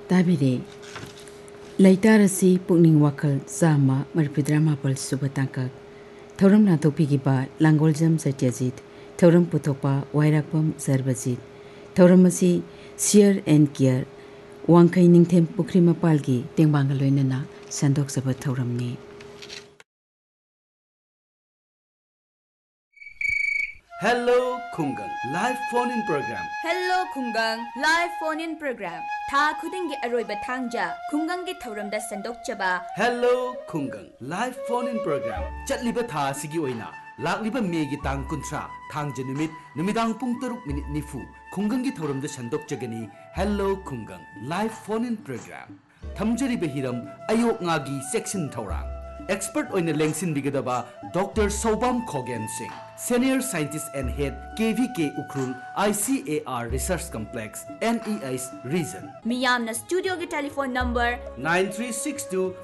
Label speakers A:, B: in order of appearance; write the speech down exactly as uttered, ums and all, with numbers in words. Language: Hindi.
A: ताबिरे लैतारसी पुकनिंग वाखल चामा मरफुद्रा मापल सुबह तांकक थौरम नाथोपीगिबा लांगोलजम सत्यजित थौरम पुथोपा वायराकपम सर्वजित थौरम असी share and care वांखै निंथेम Pukhri मपालगी तेंबांग लोइनना संदोकजब थौरमनी।
B: Hello Khungang live phone in program.
C: Hello Khungang live phone in program. Tha khudingi aroiba thangja Khungang gi thauramda sandokchaba.
B: Hello Khungang live phone in program. Chatliba tha sigi oina lakliba me gi tang kuntra thangja numit numidang pung taruk minute nifu Khungang gi thauramda sandokchagani. Hello Khungang live phone in program. Thamjari behiram ayok ngagi section thaurang. Expert oina lengsin bigadaba Doctor Sobam Khogen Singh, Senior Scientist and Head K V K Ukrul I C A R Research Complex N E S Region.
C: Miyamna studio ki telephone number
B: nine three six two